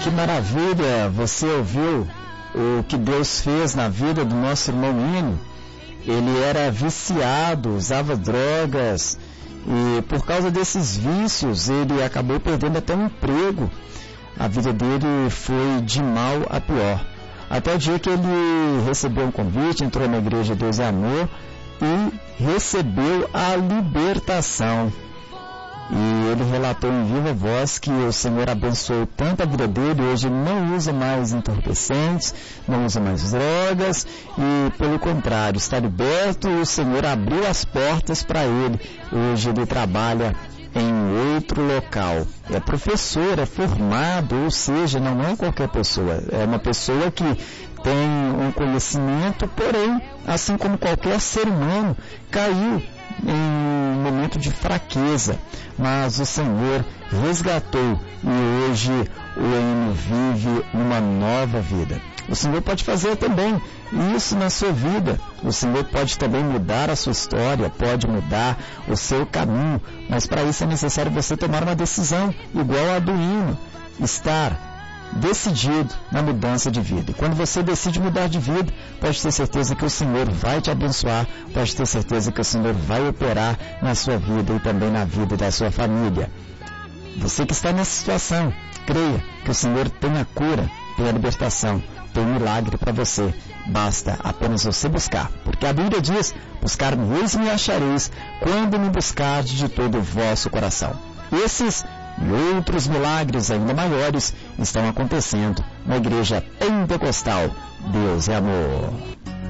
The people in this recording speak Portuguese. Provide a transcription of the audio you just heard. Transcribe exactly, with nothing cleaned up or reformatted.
Que maravilha! Você ouviu o que Deus fez na vida do nosso irmão Enio? Ele era viciado, usava drogas e por causa desses vícios ele acabou perdendo até um emprego. A vida dele foi de mal a pior. Até o dia que ele recebeu um convite, entrou na Igreja Deus é Amor e recebeu a libertação. E ele relatou em viva voz que o Senhor abençoou tanto a vida dele, hoje ele não usa mais entorpecentes, não usa mais drogas, e pelo contrário, está liberto e o Senhor abriu as portas para ele. Hoje ele trabalha em outro local. É professor, é formado, ou seja, não é qualquer pessoa, é uma pessoa que tem um conhecimento, porém, assim como qualquer ser humano, caiu em um momento de fraqueza, mas o Senhor resgatou e hoje o Enio vive uma nova vida. O Senhor pode fazer também isso na sua vida. O Senhor pode também mudar a sua história, pode mudar o seu caminho, mas para isso é necessário você tomar uma decisão igual a do Enio, estar decidido na mudança de vida. E quando você decide mudar de vida, pode ter certeza que o Senhor vai te abençoar, pode ter certeza que o Senhor vai operar na sua vida e também na vida da sua família. Você que está nessa situação, creia que o Senhor tem a cura, tem a libertação, tem um milagre para você. Basta apenas você buscar, porque a Bíblia diz: buscar-me-eis e me achareis, quando me buscardes de todo o vosso coração. Esses e outros milagres ainda maiores estão acontecendo na Igreja Pentecostal Deus é Amor.